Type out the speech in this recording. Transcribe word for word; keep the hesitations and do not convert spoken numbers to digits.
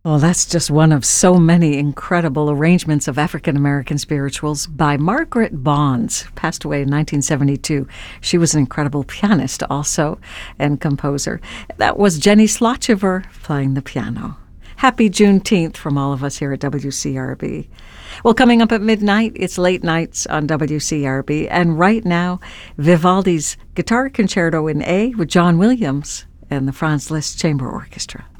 Well, that's just one of so many incredible arrangements of African American spirituals by Margaret Bonds, who passed away in nineteen seventy-two. She was an incredible pianist also and composer. That was Jenny Slotchever playing the piano. Happy Juneteenth from all of us here at W C R B. Well, coming up at midnight, it's Late Nights on W C R B. And right now, Vivaldi's Guitar Concerto in A with John Williams and the Franz Liszt Chamber Orchestra.